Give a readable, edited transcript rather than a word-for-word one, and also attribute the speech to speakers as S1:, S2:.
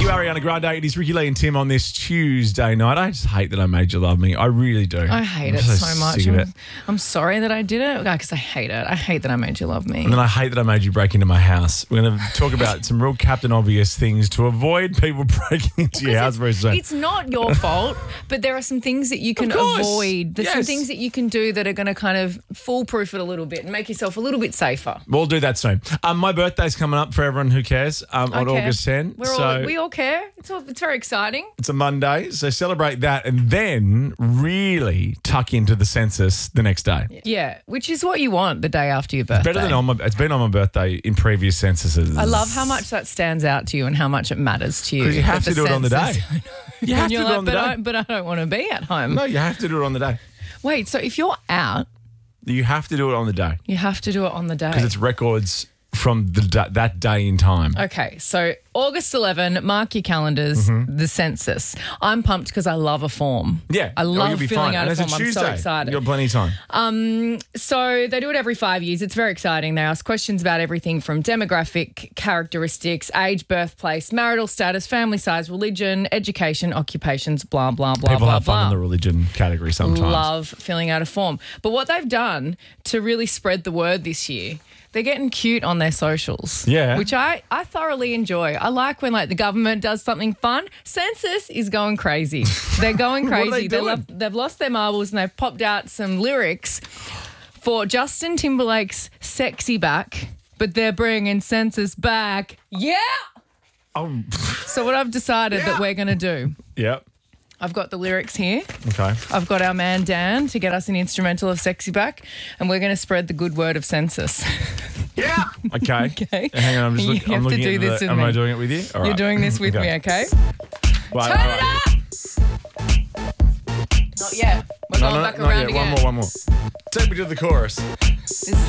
S1: you, Ariana Grande. It is Ricky Lee and Tim on this Tuesday night. I just hate that I made you love me. I really do.
S2: I hate
S1: I'm
S2: it so much.
S1: sick of it.
S2: I'm sorry that I did it because I hate it. I hate that I made you love me.
S1: And then I hate that I made you break into my house. We're going to talk about some real Captain Obvious things to avoid people breaking into your house very soon.
S2: It's not your fault, but there are some things that you can avoid. There's some things that you can do that are going to kind of foolproof it a little bit and make yourself a little bit safer.
S1: We'll do that soon. My birthday's coming up for everyone who cares on August 10.
S2: We all care. It's very exciting.
S1: It's a Monday, so celebrate that and then really tuck into the census the next day.
S2: Yeah, which is what you want the day after your birthday.
S1: Better than it's been on my birthday in previous censuses.
S2: I love how much that stands out to you and how much it matters to you.
S1: Because you have to do it on the day. You have to do it on the day.
S2: But I don't want to be at home.
S1: No, you have to do it on the day.
S2: Wait, so if you're out,
S1: you have to do it on the day.
S2: You have to do it on the day.
S1: Because it's records from that day in time.
S2: Okay, so August 11, mark your calendars, the census. I'm pumped because I love a form.
S1: Yeah.
S2: I love
S1: you'll be
S2: filling
S1: fine.
S2: out
S1: And
S2: a
S1: it's
S2: form.
S1: a Tuesday.
S2: I'm so excited.
S1: You've got plenty of time.
S2: So they do it every 5 years. It's very exciting. They ask questions about everything from demographic characteristics, age, birthplace, marital status, family size, religion, education, occupations, blah, blah, blah,
S1: People
S2: blah,
S1: have fun
S2: blah.
S1: in the religion category sometimes.
S2: Love filling out a form. But what they've done to really spread the word this year, they're getting cute on their socials.
S1: Yeah.
S2: Which I thoroughly enjoy. I like when the government does something fun. Census is going crazy. They're going crazy.
S1: What are they doing?
S2: They've lost their marbles and they've popped out some lyrics for Justin Timberlake's Sexy Back, but they're bringing census back. Yeah.
S1: Oh.
S2: So what I've decided that we're going to do,
S1: Yep.
S2: I've got the lyrics here.
S1: Okay.
S2: I've got our man Dan to get us an instrumental of Sexy Back, and we're going to spread the good word of census.
S1: Yeah. Okay.
S2: Okay.
S1: Hang on,
S2: You
S1: I'm
S2: have
S1: looking
S2: to do
S1: at
S2: this with
S1: Am
S2: me.
S1: I doing it with you? All
S2: You're
S1: right.
S2: doing this with me, okay?
S1: Well,
S2: Turn it up! Not yet. We're going back around again.
S1: One more. Take me to the chorus.
S2: This is